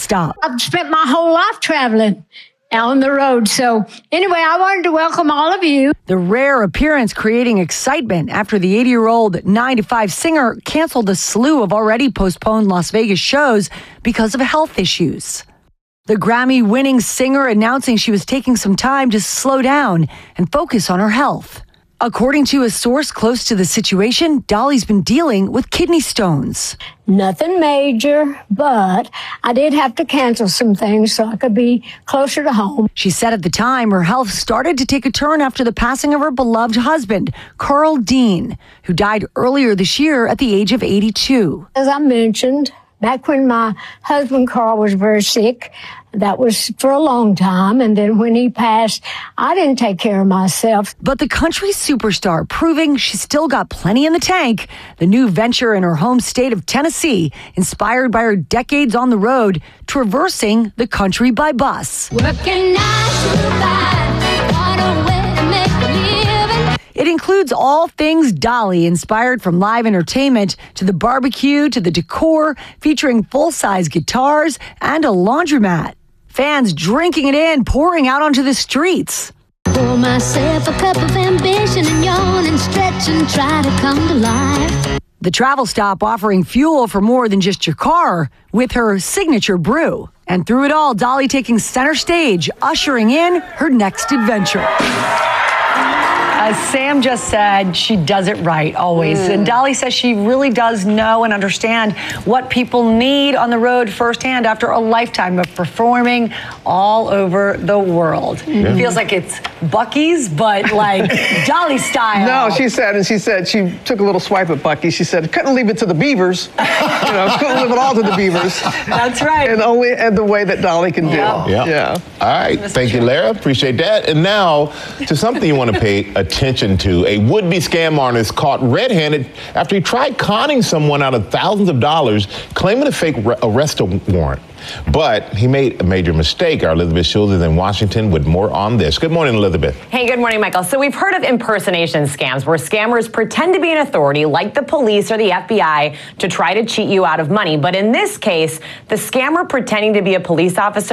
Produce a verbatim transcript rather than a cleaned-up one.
stop. I've spent my whole life traveling on the road. So anyway, I wanted to welcome all of you. The rare appearance creating excitement after the eighty-year-old nine to five singer canceled a slew of already postponed Las Vegas shows because of health issues. The Grammy-winning singer announcing she was taking some time to slow down and focus on her health. According to a source close to the situation, Dolly's been dealing with kidney stones. Nothing major, but I did have to cancel some things so I could be closer to home. She said at the time her health started to take a turn after the passing of her beloved husband, Carl Dean, who died earlier this year at the age of eighty-two. As I mentioned, back when my husband Carl was very sick, that was for a long time. And then when he passed, I didn't take care of myself. But the country superstar proving she's still got plenty in the tank. The new venture in her home state of Tennessee, inspired by her decades on the road, traversing the country by bus. Working nine to five, what a way to make a living. It includes all things Dolly, inspired from live entertainment to the barbecue to the decor, featuring full-size guitars and a laundromat. Fans drinking it in, pouring out onto the streets. Pour myself a cup of ambition and yawn and stretch and try to come to life. The travel stop offering fuel for more than just your car with her signature brew. And through it all, Dolly taking center stage, ushering in her next adventure. As Sam just said, she does it right always. Mm. And Dolly says she really does know and understand what people need on the road firsthand after a lifetime of performing all over the world. Yeah. It feels like it's Buc-ee's, but like Dolly style. No, she said, and she said, she took a little swipe at Buc-ee. She said, couldn't leave it to the Beavers. you know, couldn't leave it all to the Beavers. That's right. And only and the way that Dolly can do. Yeah. yeah. yeah. All right. Mister Thank you, Lara. Appreciate that. And now to something you want to pay attention to. A would-be scam artist caught red-handed after he tried conning someone out of thousands of dollars, claiming a fake arrest warrant. But he made a major mistake. Our Elizabeth Schultz is in Washington with more on this. Good morning, Elizabeth. Hey, good morning, Michael. So we've heard of impersonation scams where scammers pretend to be an authority like the police or the F B I to try to cheat you out of money. But in this case, the scammer pretending to be a police officer